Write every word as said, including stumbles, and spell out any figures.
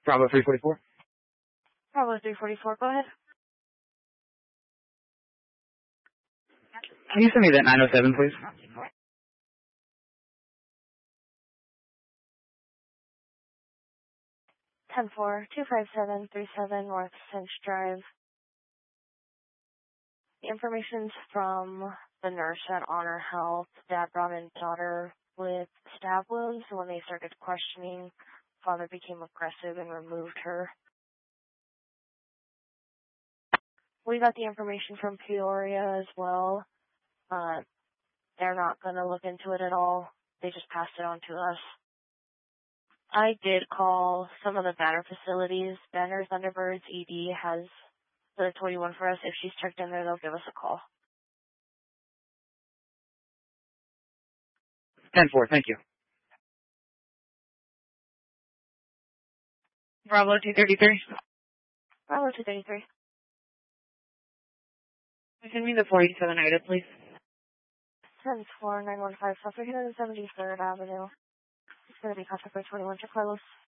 Bravo three forty-four. Bravo three forty-four, go ahead. Can you send me that nine oh seven, please? ten four, two five seven three seven North Cinch Drive. The information's from the nurse at Honor Health. Dad brought in daughter with stab wounds, so when they started questioning, father became aggressive and removed her. We got the information from Peoria as well. Uh, they're not going to look into it at all. They just passed it on to us. I did call some of the Banner facilities. Banner Thunderbirds E D has the twenty-one for us. If she's checked in there, they'll give us a call. ten four, thank you. Bravo two thirty-three. Bravo two thirty-three. Send me the four eighty-seven item, please. ten four nine one five South three hundred seventy-third Avenue. It's going to be contact by twenty-one to Carlos.